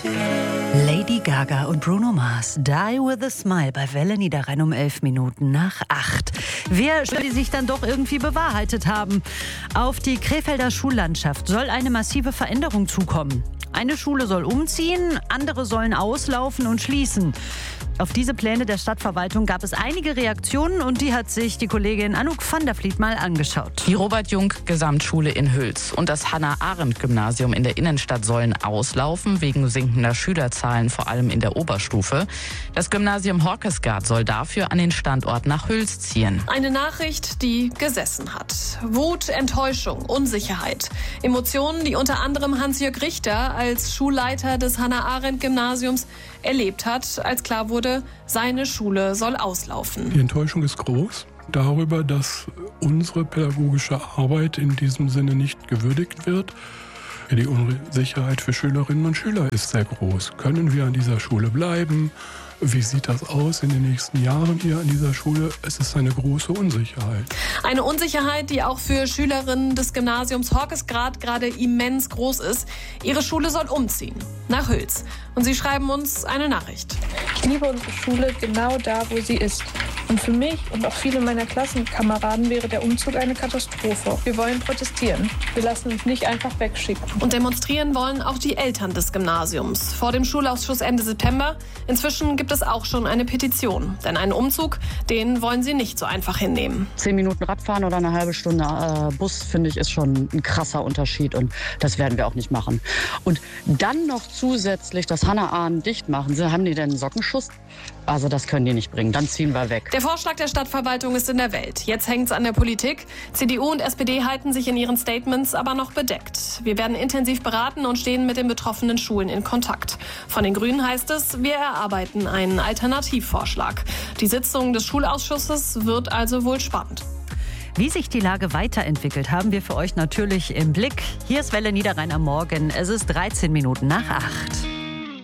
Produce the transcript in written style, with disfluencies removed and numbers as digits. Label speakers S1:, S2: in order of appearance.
S1: Lady Gaga und Bruno Mars, Die with a Smile bei Welle Niederrhein um 7:11. Wer die sich dann doch irgendwie bewahrheitet haben. Auf die Krefelder Schullandschaft soll eine massive Veränderung zukommen. Eine Schule soll umziehen, andere sollen auslaufen und schließen. Auf diese Pläne der Stadtverwaltung gab es einige Reaktionen und die hat sich die Kollegin Anouk van der Vliet mal angeschaut.
S2: Die Robert-Jung-Gesamtschule in Hüls und das Hannah-Arendt-Gymnasium in der Innenstadt sollen auslaufen, wegen sinkender Schülerzahlen, vor allem in der Oberstufe. Das Gymnasium Horkesgaard soll dafür an den Standort nach Hüls ziehen.
S3: Eine Nachricht, die gesessen hat. Wut, Enttäuschung, Unsicherheit. Emotionen, die unter anderem Hans-Jörg Richter als Schulleiter des Hannah-Arendt-Gymnasiums erlebt hat, als klar wurde, seine Schule soll auslaufen.
S4: Die Enttäuschung ist groß darüber, dass unsere pädagogische Arbeit in diesem Sinne nicht gewürdigt wird. Die Unsicherheit für Schülerinnen und Schüler ist sehr groß. Können wir an dieser Schule bleiben? Wie sieht das aus in den nächsten Jahren hier an dieser Schule? Es ist eine große Unsicherheit.
S3: Eine Unsicherheit, die auch für Schülerinnen des Gymnasiums Horkesgaard gerade immens groß ist. Ihre Schule soll umziehen, nach Hüls. Und sie schreiben uns eine Nachricht.
S5: Ich liebe unsere Schule genau da, wo sie ist. Und für mich und auch viele meiner Klassenkameraden wäre der Umzug eine Katastrophe. Wir wollen protestieren. Wir lassen uns nicht einfach wegschicken.
S3: Und demonstrieren wollen auch die Eltern des Gymnasiums. Vor dem Schulausschuss Ende September. Inzwischen gibt es auch schon eine Petition. Denn einen Umzug, den wollen sie nicht so einfach hinnehmen.
S6: 10 Minuten Radfahren oder eine halbe Stunde Bus, finde ich, ist schon ein krasser Unterschied. Und das werden wir auch nicht machen. Und dann noch zusätzlich das Hannah-Arendt dicht machen. Haben die denn einen Sockenschuss? Also das können die nicht bringen. Dann ziehen wir weg.
S3: Der Vorschlag der Stadtverwaltung ist in der Welt. Jetzt hängt es an der Politik. CDU und SPD halten sich in ihren Statements aber noch bedeckt. Wir werden intensiv beraten und stehen mit den betroffenen Schulen in Kontakt. Von den Grünen heißt es, wir erarbeiten einen Alternativvorschlag. Die Sitzung des Schulausschusses wird also wohl spannend.
S1: Wie sich die Lage weiterentwickelt, haben wir für euch natürlich im Blick. Hier ist Welle Niederrhein am Morgen. Es ist 7:13.